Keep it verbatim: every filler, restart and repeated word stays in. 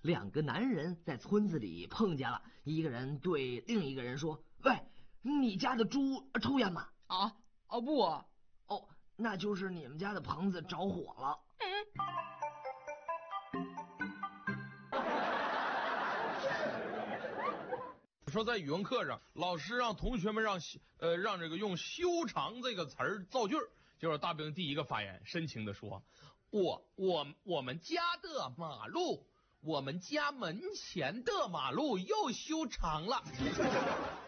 两个男人在村子里碰见了，一个人对另一个人说：“喂，你家的猪抽烟吗？” 啊啊不啊！ 哦，那就是你们家的棚子着火了。 说在语文课上，老师让同学们让呃让这个用修长这个词儿造句儿，结果大兵第一个发言，深情的说：“我我我们家的马路，我们家门前的马路又修长了。”